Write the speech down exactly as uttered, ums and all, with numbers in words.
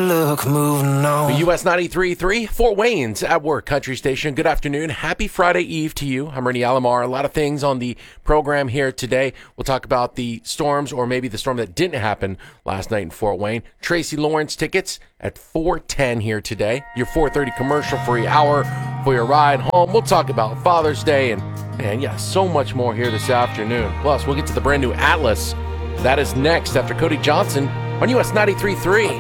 look, moving on. The U S ninety-three point three, Fort Wayne's at Work Country Station. Good afternoon. Happy Friday Eve to you. I'm Ernie Alomar. A lot of things on the program here today. We'll talk about the storms, or maybe the storm that didn't happen last night in Fort Wayne. Tracy Lawrence tickets at four ten here today. Your four thirty commercial-free hour for your ride home. We'll talk about Father's Day and, man, yeah, so much more here this afternoon. Plus, we'll get to the brand new Atlas. That is next after Cody Johnson on U S ninety-three point three.